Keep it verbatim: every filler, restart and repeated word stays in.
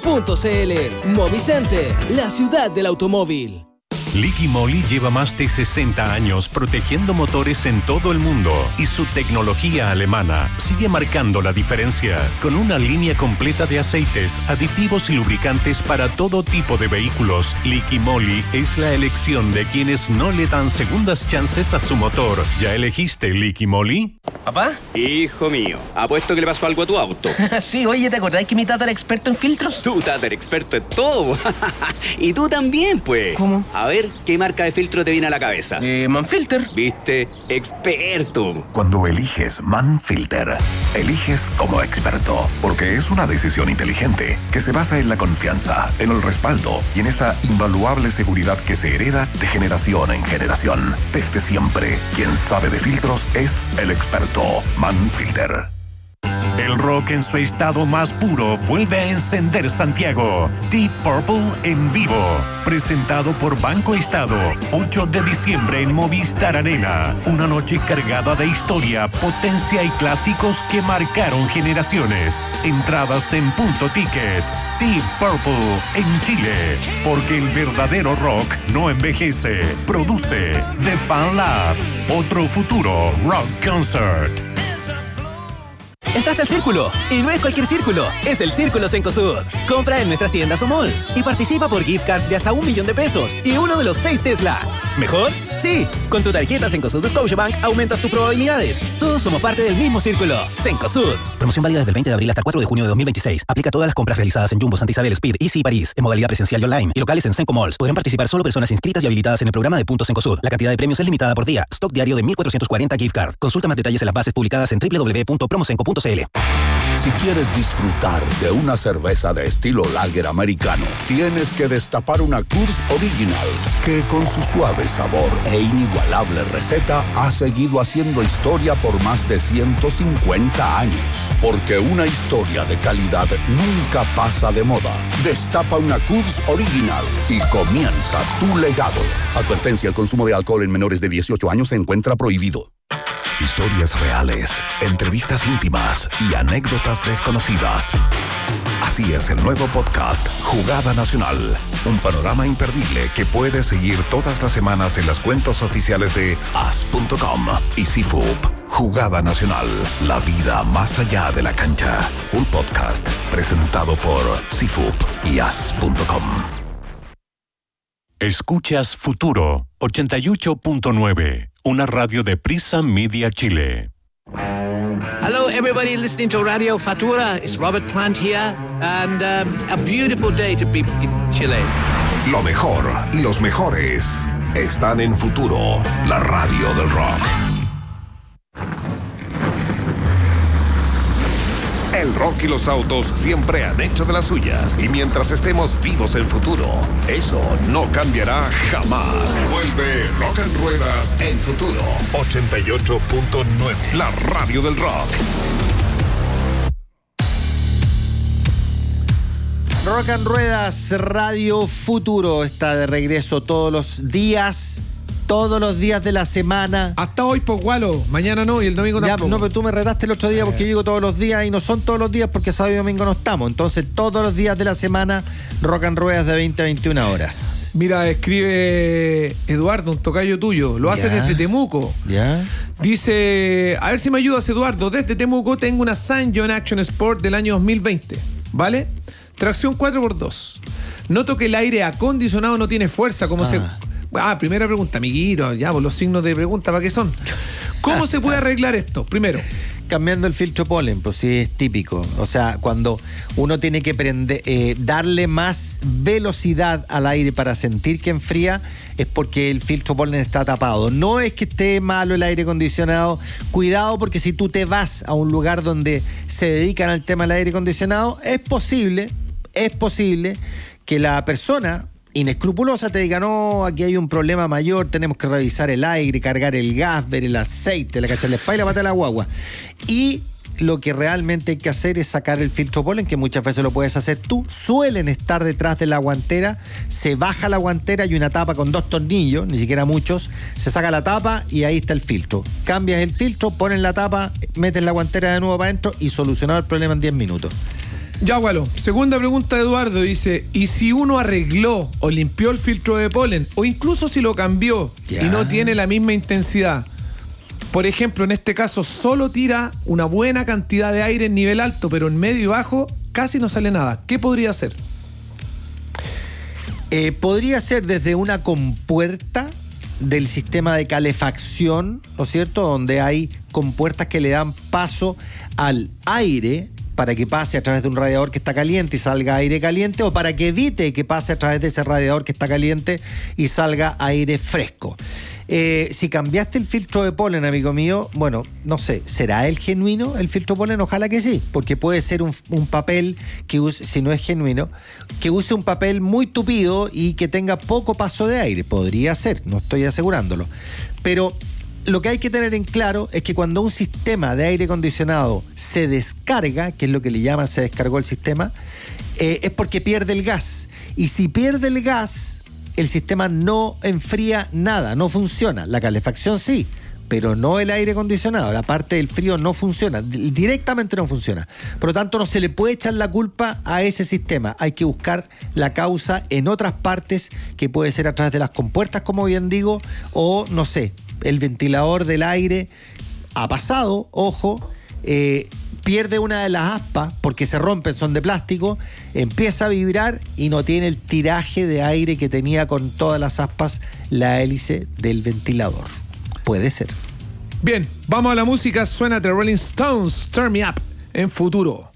punto c l. Movicenter, la ciudad del automóvil. Liqui Moly lleva más de sesenta años protegiendo motores en todo el mundo y su tecnología alemana sigue marcando la diferencia con una línea completa de aceites, aditivos y lubricantes para todo tipo de vehículos. Liqui Moly es la elección de quienes no le dan segundas chances a su motor. ¿Ya elegiste Liqui Moly? ¿Papá? Hijo mío, apuesto que le pasó algo a tu auto. Sí, oye, ¿te acordás que mi tata era experto en filtros? Tu tata era experto en todo. Y tú también, pues. ¿Cómo? A ver, ¿qué marca de filtro te viene a la cabeza? Eh, Manfilter. ¿Viste? Experto. Cuando eliges Manfilter, eliges como experto, porque es una decisión inteligente que se basa en la confianza, en el respaldo y en esa invaluable seguridad que se hereda de generación en generación. Desde siempre, quien sabe de filtros es el experto Manfilter. El rock en su estado más puro vuelve a encender Santiago. Deep Purple en vivo. Presentado por Banco Estado. ocho de diciembre en Movistar Arena. Una noche cargada de historia, potencia y clásicos que marcaron generaciones. Entradas en Punto Ticket. Deep Purple en Chile. Porque el verdadero rock no envejece. Produce The Fan Lab. Otro futuro rock concert. Entraste al Círculo, y no es cualquier círculo, es el Círculo Cencosud. Compra en nuestras tiendas o malls y participa por gift card de hasta un millón de pesos y uno de los seis Tesla. ¿Mejor? Sí, con tu tarjeta Cencosud Scotiabank aumentas tus probabilidades. Todos somos parte del mismo Círculo. Cencosud. Promoción válida desde el veinte de abril hasta el cuatro de junio de dos mil veintiséis. Aplica a todas las compras realizadas en Jumbo, Santa Isabel, Speed, Easy y París, en modalidad presencial y online, y locales en Cenco Malls. Podrán participar solo personas inscritas y habilitadas en el programa de Puntos Cencosud. La cantidad de premios es limitada por día. Stock diario de mil cuatrocientos cuarenta gift card. Consulta más detalles en las bases publicadas en doble u doble u doble u punto promocenco punto c l. Si quieres disfrutar de una cerveza de estilo lager americano, tienes que destapar una Coors Original, que con su suave sabor e inigualable receta ha seguido haciendo historia por más de ciento cincuenta años. Porque una historia de calidad nunca pasa de moda. Destapa una Coors Original y comienza tu legado. Advertencia: el consumo de alcohol en menores de dieciocho años se encuentra prohibido. Historias reales, entrevistas íntimas y anécdotas desconocidas. Así es el nuevo podcast Jugada Nacional. Un panorama imperdible que puedes seguir todas las semanas en las cuentas oficiales de as punto com y C F U P. Jugada Nacional. La vida más allá de la cancha. Un podcast presentado por C F U P y as punto com. Escuchas Futuro ochenta y ocho punto nueve, una radio de Prisa Media Chile. Hello, everybody listening to Radio Futura. It's Robert Plant here, and um, a beautiful day to be in Chile. Lo mejor y los mejores están en Futuro, la radio del rock. El rock y los autos siempre han hecho de las suyas. Y mientras estemos vivos en Futuro, eso no cambiará jamás. Vuelve Rock and Ruedas en Futuro ochenta y ocho punto nueve. La radio del rock. Rock and Ruedas, Radio Futuro, está de regreso todos los días. Todos los días de la semana. Hasta hoy, pues, Gualo. Mañana no y el domingo ya, tampoco. No, pero tú me retaste el otro día porque yo digo todos los días y no son todos los días porque sábado y domingo no estamos. Entonces, todos los días de la semana, Rock and Ruedas de veinte a veintiuna horas. Mira, escribe Eduardo, un tocayo tuyo. Lo hace ya. desde Temuco. Ya. Dice, a ver si me ayudas, Eduardo. Desde Temuco tengo una San John Action Sport del año dos mil veinte. ¿Vale? Tracción cuatro por dos. Noto que el aire acondicionado no tiene fuerza, como ah. se... Ah, primera pregunta, amiguito. Ya, pues los signos de pregunta, ¿para qué son? ¿Cómo se puede arreglar esto? Primero, cambiando el filtro polen, pues sí, es típico. O sea, cuando uno tiene que prender, eh, darle más velocidad al aire para sentir que enfría, es porque el filtro polen está tapado. No es que esté malo el aire acondicionado. Cuidado, porque si tú te vas a un lugar donde se dedican al tema del aire acondicionado, es posible, es posible que la persona inescrupulosa te diga, no, aquí hay un problema mayor, tenemos que revisar el aire, cargar el gas, ver el aceite, la cacha la espalda y la pata de la guagua. Y lo que realmente hay que hacer es sacar el filtro polen, que muchas veces lo puedes hacer tú. Suelen estar detrás de la guantera, se baja la guantera y una tapa con dos tornillos, ni siquiera muchos, se saca la tapa y ahí está el filtro. Cambias el filtro, pones la tapa, metes la guantera de nuevo para adentro y solucionado el problema en diez minutos. Ya, bueno, segunda pregunta de Eduardo, dice, ¿y si uno arregló o limpió el filtro de polen, o incluso si lo cambió Ya. y no tiene la misma intensidad? Por ejemplo, en este caso solo tira una buena cantidad de aire en nivel alto, pero en medio y bajo casi no sale nada. ¿Qué podría hacer? Eh, podría ser desde una compuerta del sistema de calefacción, ¿no es cierto? Donde hay compuertas que le dan paso al aire para que pase a través de un radiador que está caliente y salga aire caliente, o para que evite que pase a través de ese radiador que está caliente y salga aire fresco. Eh, si cambiaste el filtro de polen, amigo mío, bueno, no sé, ¿será el genuino el filtro de polen? Ojalá que sí, porque puede ser un, un papel que use, si no es genuino, que use un papel muy tupido y que tenga poco paso de aire. Podría ser, no estoy asegurándolo. Pero lo que hay que tener en claro es que cuando un sistema de aire acondicionado se descarga, que es lo que le llaman se descargó el sistema, eh, es porque pierde el gas. Y si pierde el gas, el sistema no enfría nada, no funciona. La calefacción sí, pero no el aire acondicionado. La parte del frío no funciona, directamente no funciona. Por lo tanto, no se le puede echar la culpa a ese sistema. Hay que buscar la causa en otras partes, que puede ser a través de las compuertas, como bien digo, o, no sé, el ventilador del aire ha pasado, ojo, eh, pierde una de las aspas porque se rompen, son de plástico, empieza a vibrar y no tiene el tiraje de aire que tenía con todas las aspas la hélice del ventilador. Puede ser. Bien, vamos a la música. Suena The Rolling Stones, Turn Me Up, en Futuro.